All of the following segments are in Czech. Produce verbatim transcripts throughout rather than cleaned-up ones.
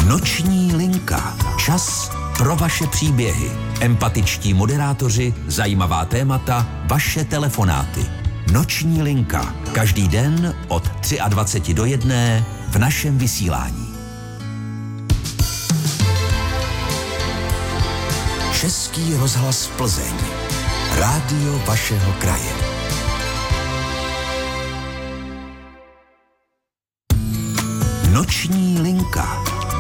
Noční linka. Čas pro vaše příběhy. Empatičtí moderátoři, zajímavá témata, vaše telefonáty. Noční linka. Každý den od dvacet tři do jedné v našem vysílání. Český rozhlas Plzeň. Rádio vašeho kraje. Noční linka.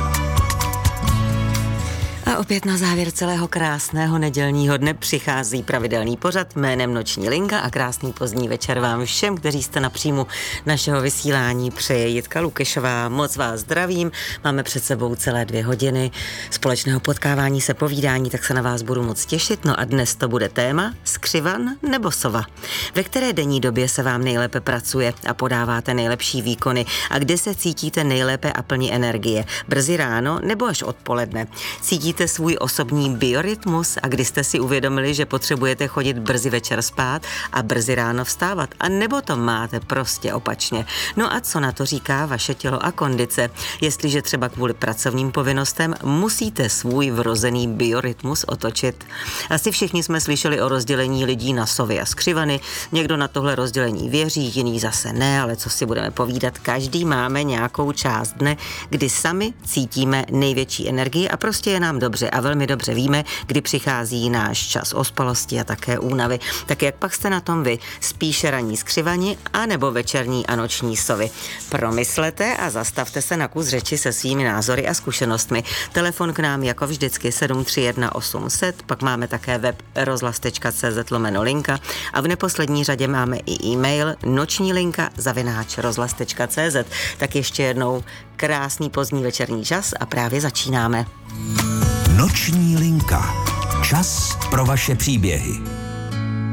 A opět na závěr celého krásného nedělního dne přichází pravidelný pořad jménem Noční linka a krásný pozdní večer vám všem, kteří jste na příjmu našeho vysílání. Přeje Jitka Lukešová. Moc vás zdravím. Máme před sebou celé dvě hodiny společného potkávání se, povídání, tak se na vás budu moc těšit. No a dnes to bude téma skřivan nebo sova. Ve které denní době se vám nejlépe pracuje a podáváte nejlepší výkony a kde se cítíte nejlépe a plní energie? Brzy ráno nebo až odpoledne? Cítíte svůj osobní biorytmus a kdy jste si uvědomili, že potřebujete chodit brzy večer spát a brzy ráno vstávat, a nebo to máte prostě opačně. No a co na to říká vaše tělo a kondice? Jestliže třeba kvůli pracovním povinnostem musíte svůj vrozený biorytmus otočit. Asi všichni jsme slyšeli o rozdělení lidí na sovy a skřivany. Někdo na tohle rozdělení věří, jiný zase ne, ale co si budeme povídat, každý máme nějakou část dne, kdy sami cítíme největší energii a prostě je nám dobře a velmi dobře víme, kdy přichází náš čas ospalosti a také únavy. Tak jak pak jste na tom vy? Spíše ranní skřivani anebo večerní a noční sovy? Promyslete a zastavte se na kus řeči se svými názory a zkušenostmi. Telefon k nám jako vždycky sedm tři jedna osm set, pak máme také web rozhlas tečka cé zet lomeno linka a v neposlední řadě máme i e-mail noční linka zavináč rozhlas tečka cé zet. Tak ještě jednou krásný pozdní večerní čas a právě začínáme. Noční linka. Čas pro vaše příběhy.